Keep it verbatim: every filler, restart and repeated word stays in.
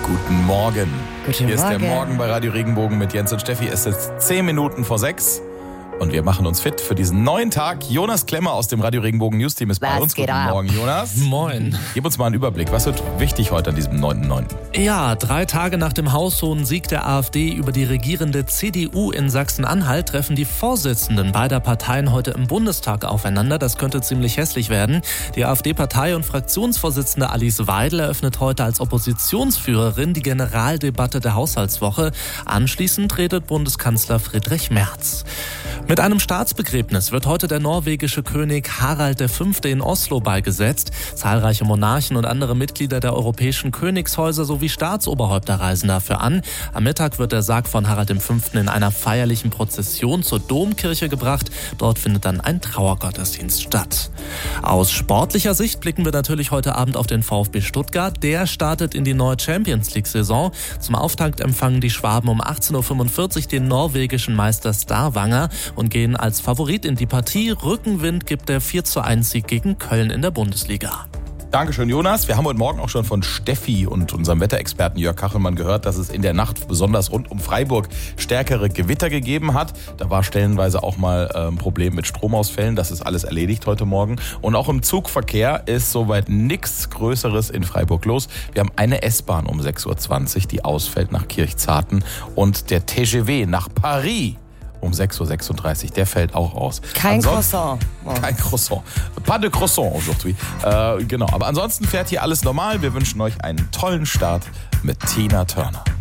Guten Morgen. Guten Hier ist Morgen. der Morgen bei Radio Regenbogen mit Jens und Steffi. Es ist zehn Minuten vor sechs und wir machen uns fit für diesen neuen Tag. Jonas Klemmer aus dem Radio Regenbogen News Team ist bei Was uns. geht Guten ab? Morgen, Jonas. Moin. Gib uns mal einen Überblick. Was wird wichtig heute an diesem neunten neunten? Ja, drei Tage nach dem haushohen Sieg der AfD über die regierende C D U in Sachsen-Anhalt treffen die Vorsitzenden beider Parteien heute im Bundestag aufeinander. Das könnte ziemlich hässlich werden. Die AfD-Partei- und Fraktionsvorsitzende Alice Weidel eröffnet heute als Oppositionsführerin die Generaldebatte der Haushaltswoche. Anschließend redet Bundeskanzler Friedrich Merz. Mit einem Staatsbegräbnis wird heute der norwegische König Harald der Fünfte in Oslo beigesetzt. Zahlreiche Monarchen und andere Mitglieder der europäischen Königshäuser sowie Staatsoberhäupter reisen dafür an. Am Mittag wird der Sarg von Harald der Fünfte in einer feierlichen Prozession zur Domkirche gebracht. Dort findet dann ein Trauergottesdienst statt. Aus sportlicher Sicht blicken wir natürlich heute Abend auf den VfB Stuttgart. Der startet in die neue Champions-League-Saison. Zum Auftakt empfangen die Schwaben um achtzehn Uhr fünfundvierzig den norwegischen Meister Stavanger und gehen als Favorit in die Partie. Rückenwind gibt der vier zu eins Sieg gegen Köln in der Bundesliga. Dankeschön, Jonas. Wir haben heute Morgen auch schon von Steffi und unserem Wetterexperten Jörg Kachelmann gehört, dass es in der Nacht besonders rund um Freiburg stärkere Gewitter gegeben hat. Da war stellenweise auch mal ein ähm, Problem mit Stromausfällen. Das ist alles erledigt heute Morgen. Und auch im Zugverkehr ist soweit nichts Größeres in Freiburg los. Wir haben eine S-Bahn um sechs Uhr zwanzig, die ausfällt nach Kirchzarten. Und der T G V nach Paris um sechs Uhr sechsunddreißig, der fällt auch aus. Kein Ansonsten, Croissant. Oh. Kein Croissant. Pas de Croissant aujourd'hui. Äh, genau, aber ansonsten fährt hier alles normal. Wir wünschen euch einen tollen Start mit Tina Turner.